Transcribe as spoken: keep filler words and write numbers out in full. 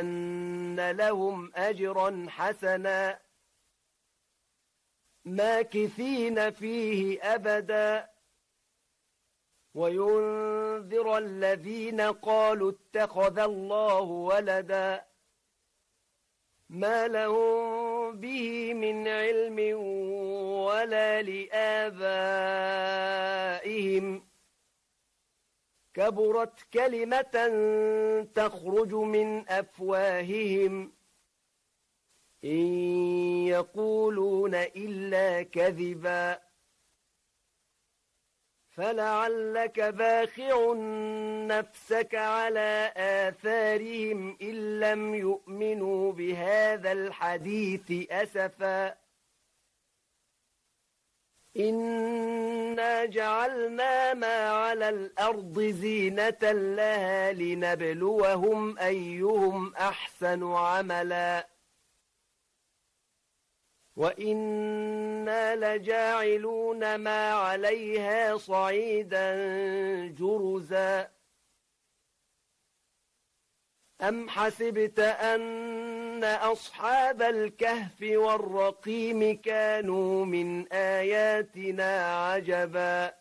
أن لهم أجرا حسنا ماكثين فيه أبدا وينذر الذين قالوا اتخذ الله ولدا ما لهم به من علم ولا لآبائهم كبرت كلمة تخرج من أفواههم إن يقولون إلا كذبا فلعلك باخع نفسك على آثارهم إن لم يؤمنوا بهذا الحديث أسفا إنا جعلنا ما على الأرض زينة لها لنبلوهم أيهم أحسن عملا وإنا لجاعلون ما عليها صعيدا جرزا أم حسبت أن أصحاب الكهف والرقيم كانوا من آياتنا عجبا